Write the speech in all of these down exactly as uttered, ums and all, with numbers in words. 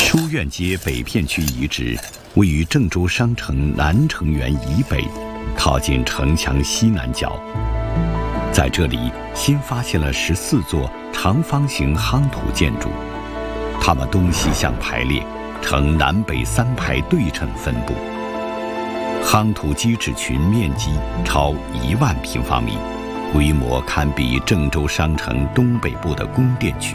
书院街北片区遗址位于郑州商城南城垣以北，靠近城墙西南角。在这里新发现了十四座长方形夯土建筑，它们东西向排列，呈南北三排对称分布。夯土基质群面积超一万平方米，规模堪比郑州商城东北部的宫殿区。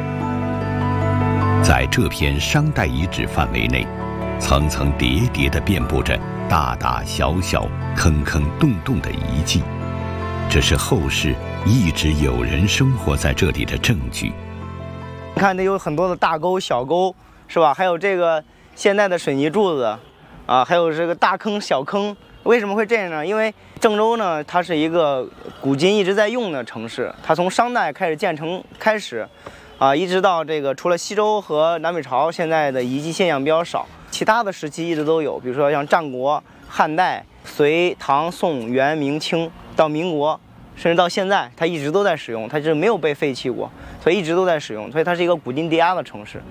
在这片商代遗址范围内，层层叠叠地遍布着大大小小、坑坑洞洞的遗迹，这是后世一直有人生活在这里的证据。 你看，这有很多的大沟、小沟，是吧？还有这个现代的水泥柱子，啊，还有这个大坑、小坑。为什么会这样呢？因为郑州呢，它是一个古今一直在用的城市，它从商代开始建成开始，啊，一直到这个除了西周和南北朝，现在的遗迹现象比较少，其他的时期一直都有，比如说像战国、汉代、隋、唐、宋、元、明清到民国，甚至到现在，它一直都在使用，它是没有被废弃过，所以一直都在使用，所以它是一个古今叠压的城市。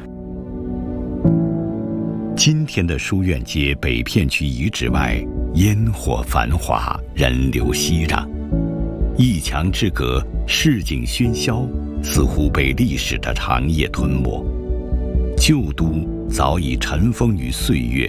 今天的书院街北片区遗址外，烟火繁华，人流熙攘，一墙之隔，市井喧嚣，似乎被历史的长夜吞没。旧都早已尘封于岁月。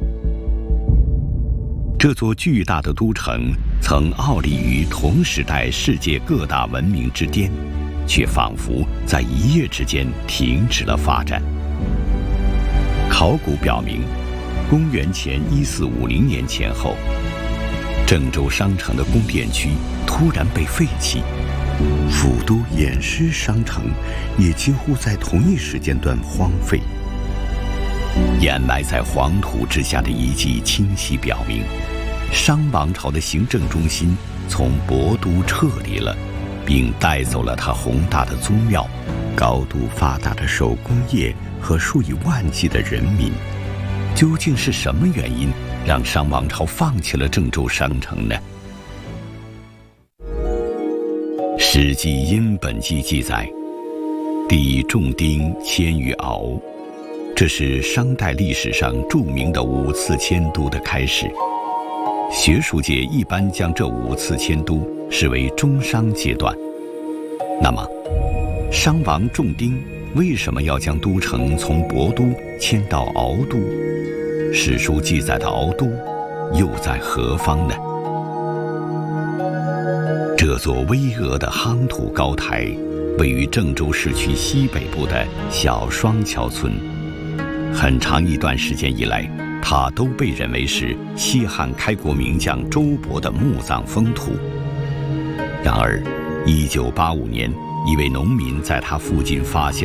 这座巨大的都城曾傲立于同时代世界各大文明之巅，却仿佛在一夜之间停止了发展。考古表明，公元前一四五零年前后，郑州商城的宫殿区突然被废弃，府都偃师商城也几乎在同一时间段荒废。掩埋在黄土之下的遗迹清晰表明，商王朝的行政中心从亳都撤离了，并带走了它宏大的宗庙、高度发达的手工业和数以万计的人民。究竟是什么原因让商王朝放弃了郑州商城呢？《史记·殷本纪》记载，帝重丁迁于敖，这是商代历史上著名的五次迁都的开始。学术界一般将这五次迁都视为中商阶段。那么，商王重丁为什么要将都城从亳都迁到敖都？史书记载的敖都又在何方呢？这座巍峨的夯土高台位于郑州市区西北部的小双桥村，很长一段时间以来，它都被认为是西汉开国名将周勃的墓葬封土。然而，一九八五年，一位农民在他附近发现